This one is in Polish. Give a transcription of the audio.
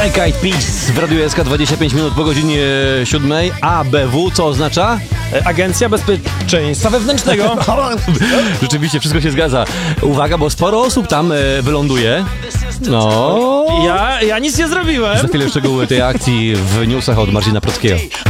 Black Eyed Peas w Radiu SK 25 minut po godzinie 7. ABW, co oznacza? Agencja Bezpieczeństwa Wewnętrznego. Rzeczywiście, wszystko się zgadza. Uwaga, bo sporo osób tam wyląduje. No. Ja nic nie zrobiłem. Za chwilę szczegóły tej akcji w newsach od Marcina Prockiego.